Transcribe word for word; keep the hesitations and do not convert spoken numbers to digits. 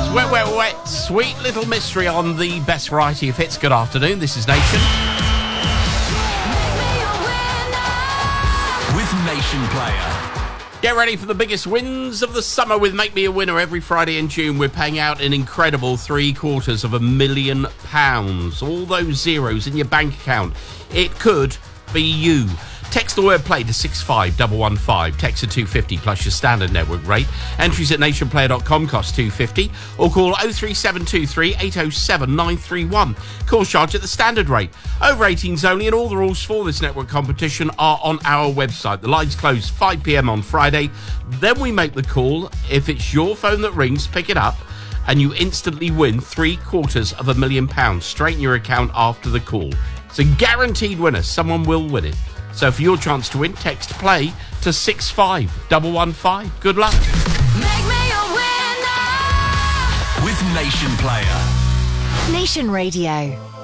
Wet, wet, wet. Sweet little mystery on the best variety of hits. Good afternoon. This is Nation. With Nation Player. Get ready for the biggest wins of the summer with Make Me a Winner. Every Friday in June, we're paying out an incredible three quarters of a million pounds. All those zeros in your bank account. It could be you. Text the word play to six five one one five. Text to two fifty plus your standard network rate. Entries at nation player dot com cost two fifty. Or call oh three seven two three eight oh seven nine three one. Call charge at the standard rate. Over eighteens only, and all the rules for this network competition are on our website. The lines close five p.m. on Friday. Then we make the call. If it's your phone that rings, pick it up, and you instantly win three quarters of a million pounds straight in your account after the call. It's a guaranteed winner. Someone will win it. So for your chance to win, text play to six five one one five. Good luck. Make me a winner with Nation Player. Nation Radio.